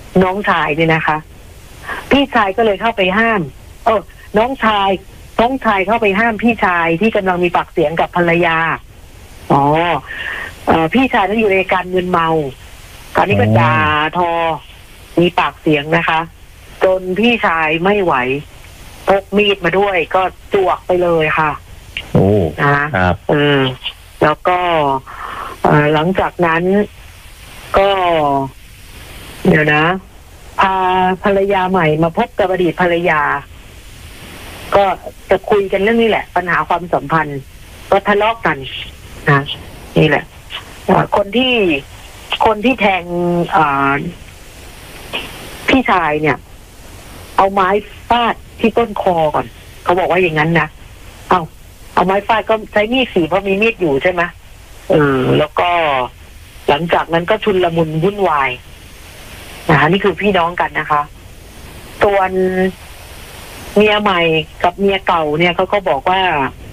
น้องชายเนี่ยนะคะพี่ชายก็เลยเข้าไปห้ามน้องชายเข้าไปห้ามพี่ชายที่กำลังมีปากเสียงกับภรรยาพี่ชายนั้นอยู่ในการมึนเมาคราวนี้ก็ด่าทอมีปากเสียงนะคะจนพี่ชายไม่ไหวพกมีดมาด้วยก็จวกไปเลยค่ะโอ้นะครับแล้วก็หลังจากนั้นก็เดี๋ยวนะพาภรรยาใหม่มาพบกับอดีตภรรยาก็จะคุยกันเรื่องนี้แหละปัญหาความสัมพันธ์ก็ทะเลาะกันนะนี่แหละคนที่แทงพี่ชายเนี่ยเอาไม้ฟาดที่ต้นคอก่อนเขาบอกว่าอย่างนั้นนะเอาไม้ฟาดก็ใช้มีดสีเพราะมีมีดอยู่ใช่ไหมแล้วก็หลังจากนั้นก็ชุลมุนวุ่นวายนะคะนี่คือพี่น้องกันนะคะส่วนเมียใหม่กับเมียเก่าเนี่ยเขาก็บอกว่า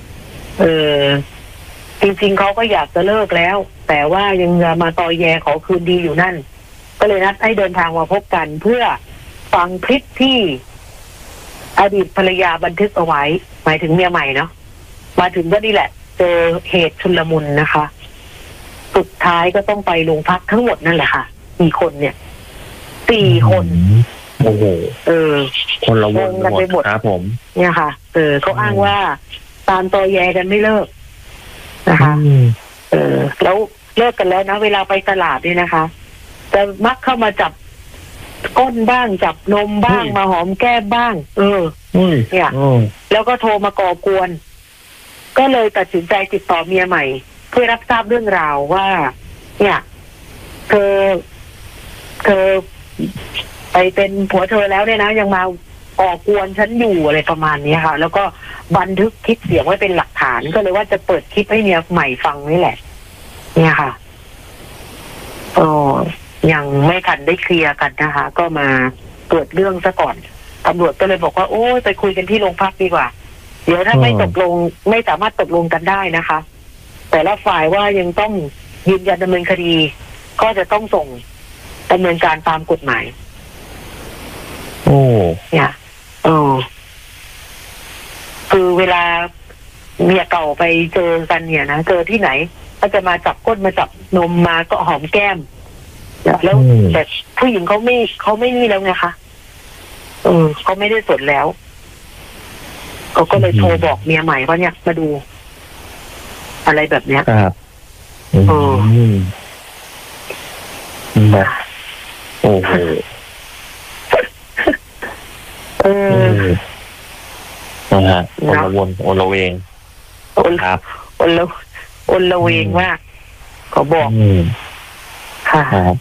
จริงๆเขาก็อยากจะเลิกแล้วแต่ว่ายังมาตอแยขอคืนดีอยู่นั่นก็เลยนัดให้เดินทางมาพบกันเพื่อฟังคลิปที่อดีตภรรยาบันทึกเอาไว้หมายถึงเมียใหม่เนาะมาถึงก็นี่แหละเจอเหตุชุลมุนนะคะสุดท้ายก็ต้องไปโรงพักทั้งหมดนั่นแหละค่ะกี่คนเนี่ย4 คนโอ้โหคนละวงกันไปหมดครับผมเนี่ยค่ะเขาอ้างว่าตามตอแยกันไม่เลิกนะคะแล้วเลิกกันแล้วนะเวลาไปตลาดเนี่ยนะคะจะมักเข้ามาจับก้นบ้างจับนมบ้างมาหอมแก้มบ้างเนี่ยแล้วก็โทรมาก่อกวนก็เลยตัดสินใจติดต่อเมียใหม่เพื่อรับทราบเรื่องราวว่าเนี่ยเธอไปเป็นผัวเธอแล้วเนี่ยนะยังมาก่อกวนฉันอยู่อะไรประมาณนี้ค่ะแล้วก็บันทึกคลิปเสียงไว้เป็นหลักฐานก็เลยว่าจะเปิดคลิปให้เมียใหม่ฟังนี่แหละเนี่ยค่ะยังไม่ทันได้เคลียร์กันนะคะก็มาเกิดเรื่องซะก่อนตำรวจก็เลยบอกว่าโอ้ยไปคุยกันที่โรงพักดีกว่าเดี๋ยวถ้าไม่ตกลงไม่สามารถตกลงกันได้นะคะแต่ละฝ่ายว่ายังต้องยืนยันดำเนินคดีก็จะต้องส่งดำเนินการตามกฎหมายเนี่ยคือเวลาเมียเก่าไปเจอกันเนี่ยนะเจอที่ไหนก็จะมาจับก้นมาจับนมมาก็หอมแก้มแล้วแต่ผู้หญิงเขาไม่นี่แล้วไงคะเขาไม่ได้สนแล้วเขาก็เลยโทรบอกเมียใหม่ว่าเนี่ยมาดูอะไรแบบเนี้ยครับโอ้โหนะฮะอนละวนอนละเวงครับอนละเวงมากเขาบอกค่ะ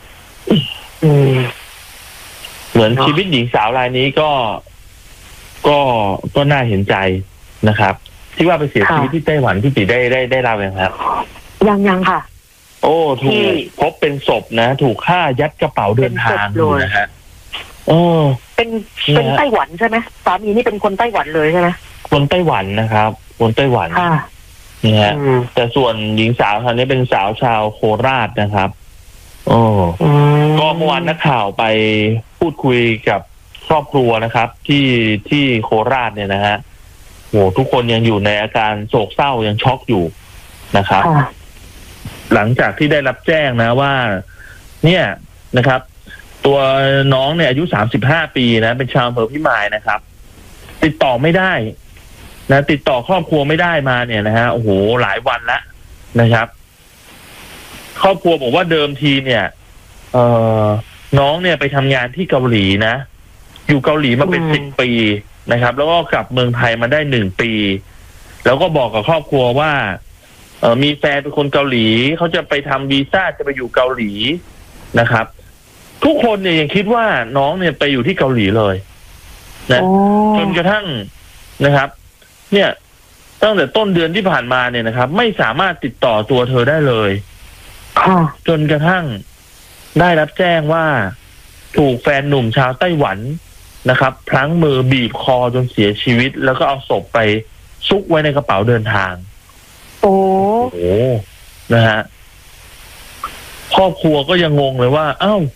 เหมือนชีวิตหญิงสาวรายนี้ก็น่าเห็นใจนะครับที่ว่าไปเสียชีวิตที่ไต้หวันที่ติได้เล่ายังครับยังค่ะโอ้ถูกพบเป็นศพนะถูกฆ่ายัดกระเป๋าเดินทางนะฮะเป็นไต้หวันใช่ไหมสามีนี่เป็นคนไต้หวันเลยใช่ไหมคนไต้หวันนะครับคนไต้หวันนี่ฮะแต่ส่วนหญิงสาวคนนี้เป็นสาวชาวโคราชนะครับก็เมื่อวานนักข่าวไปพูดคุยกับครอบครัวนะครับที่โคราชเนี่ยนะฮะโหทุกคนยังอยู่ในอาการโศกเศร้ายังช็อกอยู่นะครับหลังจากที่ได้รับแจ้งนะว่าเนี่ยนะครับตัวน้องเนี่ยอายุ35 ปีนะเป็นชาวอำเภอพิมายนะครับติดต่อไม่ได้นะติดต่อครอบครัวไม่ได้มาเนี่ยนะฮะโอ้โหหลายวันแล้วนะครับครอบครัวบอกว่าเดิมทีเนี่ยน้องเนี่ยไปทำงานที่เกาหลีนะอยู่เกาหลีมาเป็น10 ปีนะครับแล้วก็กลับเมืองไทยมาได้1 ปีแล้วก็บอกกับครอบครัวว่ามีแฟนเป็นคนเกาหลีเขาจะไปทำวีซ่าจะไปอยู่เกาหลีนะครับทุกคนเนี่ยยังคิดว่าน้องเนี่ยไปอยู่ที่เกาหลีเลยนะจนกระทั่งนะครับเนี่ยตั้งแต่ต้นเดือนที่ผ่านมาเนี่ยนะครับไม่สามารถติดต่อตัวเธอได้เลยจนกระทั่งได้รับแจ้งว่าถูกแฟนหนุ่มชาวไต้หวันนะครับพลั้งมือบีบคอจนเสียชีวิตแล้วก็เอาศพไปซุกไว้ในกระเป๋าเดินทางโอ้โหนะฮะครอบครัวก็ยังงงเลยว่าอ้าว